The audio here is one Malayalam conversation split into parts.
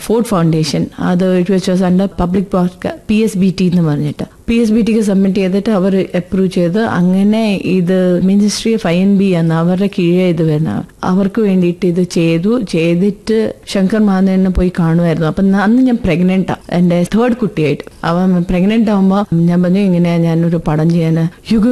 Ford foundation. അത് it was under public broadcast PSBT എന്ന് പറഞ്ഞിട്ട് PSBTക്ക് സബ്മിറ്റ് ചെയ്തിട്ട് അവർ അപ്രൂവ് ചെയ്ത് അങ്ങനെ ഇത് മിനിസ്ട്രി ഓഫ് INB എന്ന് അവരുടെ കീഴേ ഇത് വരുന്ന അവർക്ക് വേണ്ടിയിട്ട് ഇത് ചെയ്തിട്ട് ശങ്കർ മഹാദേവനെ പോയി കാണുമായിരുന്നു. അപ്പൊ അന്ന് ഞാൻ പ്രഗ്നന്റാ, എന്റെ 3rd കുട്ടിയായിട്ട്. അവൻ പ്രഗ്നന്റ് ആവുമ്പോ ഞാൻ പറഞ്ഞു ഇങ്ങനെയാ ഞാനൊരു പടം ചെയ്യാന്.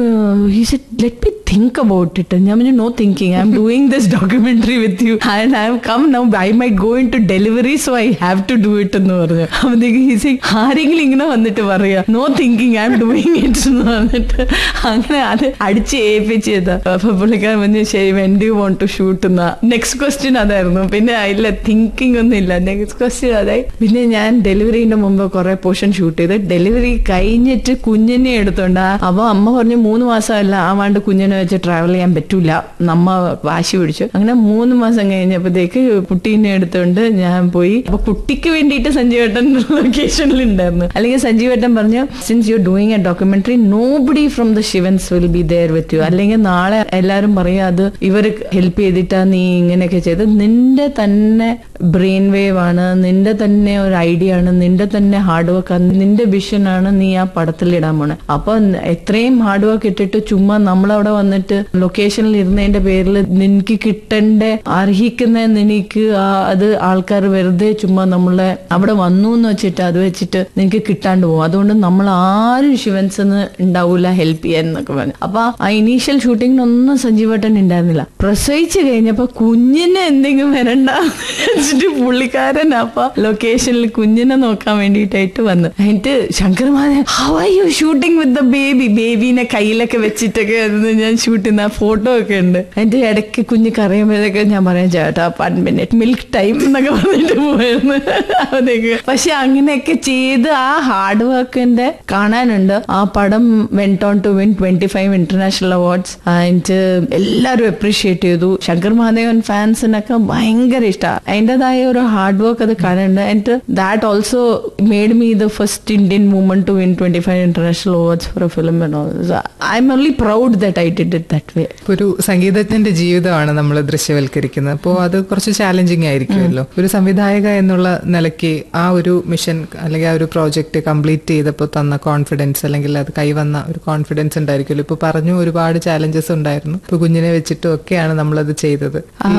He said, let me think about it. ഞാൻ പറഞ്ഞു no thinking, I'm doing this documentary with you and I have come now, I might go into delivery so I have to do it എന്ന് പറഞ്ഞു. അപ്പോഴത്തേക്ക് ആരെങ്കിലും ഇങ്ങനെ വന്നിട്ട് പറയാ no thinking, I'm doing it എന്ന് പറഞ്ഞിട്ട് അങ്ങനെ അത് അടിച്ച് ഏൽപ്പിച്ചത്. അപ്പൊ പുള്ളിക്കാരൻ പറഞ്ഞു ശരി, when do you want to shoot എന്നാ. നെക്സ്റ്റ് ക്വസ്റ്റ്യൻ അതായിരുന്നു. പിന്നെ ഇല്ല തിങ്കിങ് ഒന്നും ഇല്ല. നെക്സ്റ്റ് ക്വസ്റ്റ്യൻ അതായി. പിന്നെ ഞാൻ ഡെലിവറിന്റെ മുമ്പ് കുറെ പോർഷൻ ഷൂട്ട് ചെയ്ത് ഡെലിവറി കഴിഞ്ഞിട്ട് കുഞ്ഞിനെ എടുത്തോണ്ട് അപ്പൊ അമ്മ പറഞ്ഞു 3 മാസമല്ല ആവാണ്ട് കുഞ്ഞിനെ വെച്ച് ട്രാവൽ ചെയ്യാൻ പറ്റൂല, നമ്മ വാശി പിടിച്ചു. അങ്ങനെ 3 മാസം കഴിഞ്ഞപ്പോഴത്തേക്ക് കുട്ടീനെ എടുത്തോണ്ട് ഞാൻ പോയി. അപ്പൊ കുട്ടിക്ക് വേണ്ടിയിട്ട് സഞ്ജീവേട്ടൻ ലൊക്കേഷനിൽ ഉണ്ടായിരുന്നു. അല്ലെങ്കിൽ സഞ്ജീവേട്ടൻ പറഞ്ഞു since you doing A documentary nobody from the ശിവൻസ് will be there with you. അല്ലെങ്കിൽ നാളെ എല്ലാരും പറയാ അത് ഇവർ ഹെൽപ്പ് ചെയ്തിട്ടാ നീ ഇങ്ങനെയൊക്കെ ചെയ്ത്. നിന്റെ തന്നെ ബ്രെയിൻ വേവ് ആണ്, നിന്റെ തന്നെ ഒരു ഐഡിയ ആണ്, നിന്റെ തന്നെ ഹാർഡ് വർക്ക് ആണ്, നിന്റെ വിഷൻ ആണ് നീ ആ പടത്തിൽ ഇടാൻ പോണേ. അപ്പൊ എത്രയും ഹാർഡ് വർക്ക് ഇട്ടിട്ട് ചുമ്മാ നമ്മളവിടെ വന്നിട്ട് ലൊക്കേഷനിൽ ഇരുന്നതിന്റെ പേരിൽ നിനക്ക് കിട്ടേണ്ട അർഹിക്കുന്ന നിനക്ക് അത് ആൾക്കാർ വെറുതെ ചുമ്മാ നമ്മളെ അവിടെ വന്നു എന്ന് വെച്ചിട്ട് അത് വെച്ചിട്ട് നിനക്ക് കിട്ടാണ്ട് പോകും. അതുകൊണ്ട് നമ്മൾ ആരും ശിവൻസ് ഉണ്ടാവൂല ഹെൽപ്പ് ചെയ്യാൻ എന്നൊക്കെ പറഞ്ഞു. അപ്പൊ ആ ഇനീഷ്യൽ ഷൂട്ടിങ്ങിനൊന്നും സഞ്ജീവേട്ടൻ ഉണ്ടായിരുന്നില്ല. പ്രസവിച്ചു കഴിഞ്ഞപ്പോ കുഞ്ഞിനെ എന്തെങ്കിലും വരണ്ട വെച്ചിട്ട് പുള്ളിക്കാരൻ അപ്പൊ ലൊക്കേഷനിൽ കുഞ്ഞിനെ നോക്കാൻ വേണ്ടിയിട്ടായിട്ട് വന്നു. എന്നിട്ട് Shankar Mahadevan how are you shooting with the ബേബീനെ കയ്യിലൊക്കെ വെച്ചിട്ടൊക്കെ ഞാൻ ഷൂട്ട് ചെയ്യുന്ന ഫോട്ടോ ഒക്കെ ഉണ്ട്. അതിന്റെ ഇടയ്ക്ക് കുഞ്ഞ് കറിയുമ്പോഴൊക്കെ ഞാൻ പറയാം ചേട്ടാ 1 minute മിൽക്ക് ടൈം എന്നൊക്കെ പറഞ്ഞിട്ട് പോയിരുന്നു അതൊക്കെ. പക്ഷെ അങ്ങനെയൊക്കെ ചെയ്ത് ആ ഹാർഡ് വർക്കിന്റെ കാണാനുണ്ട്. ആ പടം went on to win 25 international awards. അതിന്റെ എല്ലാരും അപ്രീഷിയേറ്റ് ചെയ്തു. ശങ്കർ മഹാദേവൻ ഫാൻസിനൊക്കെ ഭയങ്കര ഇഷ്ടമാണ്. അതിൻ്റെതായ ഒരു ഹാർഡ് വർക്ക് അത് കാണാനുണ്ട്. And that also made me the first Indian woman to win 25 international awards four A film and all. I am only proud that I did it that way. ഒരു സംഗീതജ്ഞന്റെ ജീവിതമാണ് നമ്മൾ ദൃശ്യവൽക്കരിക്കുന്നത്. അപ്പോൾ അത് കുറച്ച് ചാലഞ്ചിങ് ആയിരിക്കുമല്ലോ. ഒരു സംവിധായക എന്നുള്ള നിലയ്ക്ക് ആ ഒരു മിഷൻ അല്ലെങ്കിൽ ആ ഒരു പ്രോജക്റ്റ് കംപ്ലീറ്റ് ചെയ്തപ്പോൾ തന്ന കോൺഫിഡൻസ് അല്ലെങ്കിൽ അത് കൈവന്ന ഒരു കോൺഫിഡൻസ് ഉണ്ടായിരിക്കുമല്ലോ. ഇപ്പൊ പറഞ്ഞു ഒരുപാട് ചാലഞ്ചസ് ഉണ്ടായിരുന്നു. ഇപ്പൊ കുഞ്ഞിനെ വെച്ചിട്ടും ഒക്കെയാണ് നമ്മളത് ചെയ്തത്.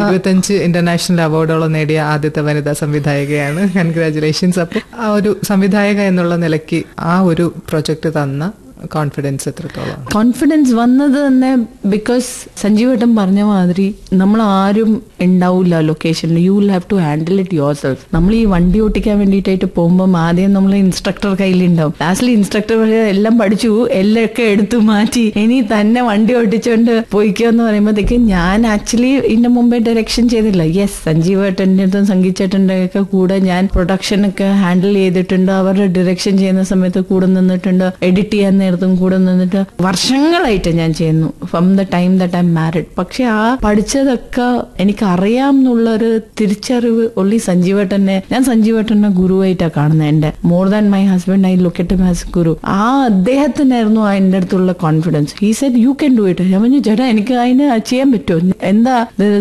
25 ഇന്റർനാഷണൽ അവാർഡോളം നേടിയ ആദ്യത്തെ വനിതാ സംവിധായകയാണ്. കൺഗ്രാറ്റുലേഷൻസ്. അപ്പൊ ആ ഒരു സംവിധായക എന്നുള്ള നിലയ്ക്ക് ആ ഒരു പ്രൊജക്ട് തന്ന കോൺഫിഡൻസ് എത്രത്തോളം? കോൺഫിഡൻസ് വന്നത് തന്നെ ബിക്കോസ് സഞ്ജീവേട്ടൻ പറഞ്ഞ മാതിരി നമ്മൾ ആരും ഉണ്ടാവില്ല ലൊക്കേഷനിൽ. You will have to handle it your self. നമ്മൾ ഈ വണ്ടി ഓട്ടിക്കാൻ വേണ്ടിയിട്ടായിട്ട് പോകുമ്പോൾ ആദ്യം നമ്മൾ ഇൻസ്ട്രക്ടർ കയ്യിലുണ്ടാവും. ലാസ്റ്റിൽ ഇൻസ്ട്രക്ടർ എല്ലാം പഠിച്ചു എല്ലാം ഒക്കെ എടുത്തു മാറ്റി ഇനി തന്നെ വണ്ടി ഓട്ടിച്ചുകൊണ്ട് പോയിക്കോ എന്ന് പറയുമ്പോഴത്തേക്ക് ഞാൻ ആക്ച്വലി ഇതിന്റെ മുമ്പേ ഡയറക്ഷൻ ചെയ്തില്ല. യെസ്, സഞ്ജീവേട്ടൻ്റെ അടുത്തും സംഗീതേട്ടൻ്റെ ഒക്കെ കൂടെ ഞാൻ പ്രൊഡക്ഷനൊക്കെ ഹാൻഡിൽ ചെയ്തിട്ടുണ്ട്. അവരുടെ ഡയറക്ഷൻ ചെയ്യുന്ന സമയത്ത് കൂടെ നിന്നിട്ടുണ്ട്. എഡിറ്റ് ചെയ്യാൻ നേരത്തും കൂടെ നിന്നിട്ട് വർഷങ്ങളായിട്ട് ഞാൻ ചെയ്യുന്നു from the time that I M married. പക്ഷെ ആ പഠിച്ചതൊക്കെ എനിക്ക് അറിയാം എന്നുള്ളൊരു തിരിച്ചറിവ് ഒള്ളി ഞാൻ സഞ്ജീവേട്ടനെ ഗുരുവായിട്ടാണ് കാണുന്നത്. എന്റെ more than my husband I look at him as ഗുരു. ആ അദ്ദേഹത്തിനായിരുന്നു എന്റെ അടുത്തുള്ള confidence. He said you can do it. ഞാൻ പറഞ്ഞു ചേട്ടാ എനിക്ക് അതിന് ചെയ്യാൻ പറ്റുമോ? എന്താ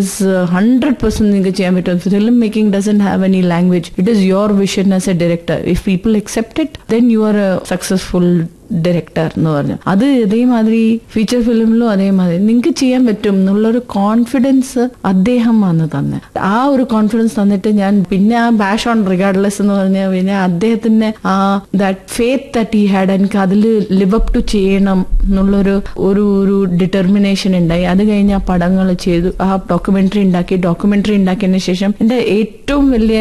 100% നിങ്ങൾക്ക് ചെയ്യാൻ പറ്റും. Film making doesn't have any language. It is your vision as A director. If people accept it then you are A successful director എന്ന് പറഞ്ഞു. അത് അതേമാതിരി ഫീച്ചർ ഫിലിമിലും അതേമാതിരി നിങ്ങൾക്ക് ചെയ്യാൻ പറ്റും എന്നുള്ളൊരു കോൺഫിഡൻസ് അദ്ദേഹം വന്ന് തന്നെ. ആ ഒരു കോൺഫിഡൻസ് തന്നിട്ട് ഞാൻ പിന്നെ ആ ബാഷ് ഓൺ റിഗാർഡ്ലെസ് എന്ന് പറഞ്ഞാൽ പിന്നെ അദ്ദേഹത്തിന്റെ ആ that faith that he had എനിക്ക് അതിൽ ലിവ് അപ്പ് ടു ചെയ്യണം എന്നുള്ളൊരു ഒരു ഡിറ്റർമിനേഷൻ ഉണ്ടായി. അത് കഴിഞ്ഞ് ആ പടങ്ങൾ ചെയ്തു. ആ ഡോക്യുമെന്ററി ഉണ്ടാക്കിയതിനു ശേഷം എന്റെ ഏറ്റവും വലിയ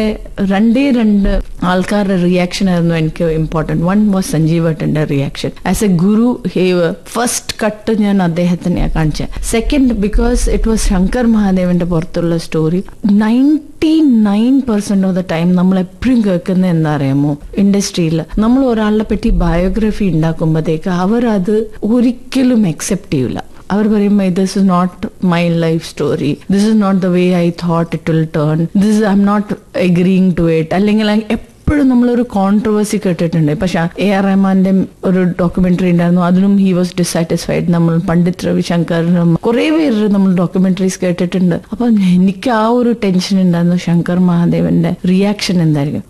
2 ആൾക്കാരുടെ റിയാക്ഷൻ ആയിരുന്നു എനിക്ക് important. One was സഞ്ജീവേട്ടന്റെ reaction as A Guru. First cut ഞാൻ അദ്ദേഹത്തിനെ കാണിച്ചത്. Second because it was Shankar മഹാദേവന്റെ പുറത്തുള്ള സ്റ്റോറി. 99% ഓഫ് ദ ടൈം നമ്മൾ എപ്പോഴും കേൾക്കുന്നത് എന്താ അറിയാമോ, ഇൻഡസ്ട്രിയിൽ നമ്മൾ ഒരാളുടെ പറ്റി ബയോഗ്രഫി ഉണ്ടാക്കുമ്പോഴത്തേക്ക് അവർ അത് ഒരിക്കലും അക്സെപ്റ്റ് ചെയ്യില്ല. അവർ പറയുമ്പോൾ this is not my life story, this is not the way I thought it will turn, this I am not agreeing to it. അല്ലെങ്കിൽ എപ്പോഴും നമ്മളൊരു കോൺട്രവേഴ്സി കേട്ടിട്ടുണ്ട്. പക്ഷെ AR റഹ്മാന്റെ ഒരു ഡോക്യുമെന്ററി ഉണ്ടായിരുന്നു, അതിലും ഹി വാസ് ഡിസാറ്റിസ്ഫൈഡ്. നമ്മൾ പണ്ഡിറ്റ് രവിശങ്കർ കുറെ പേര് നമ്മൾ ഡോക്യുമെന്ററീസ് കേട്ടിട്ടുണ്ട്. അപ്പൊ എനിക്ക് ആ ഒരു ടെൻഷൻ ഉണ്ടായിരുന്നു ശങ്കർ മഹാദേവന്റെ റിയാക്ഷൻ എന്തായിരിക്കും.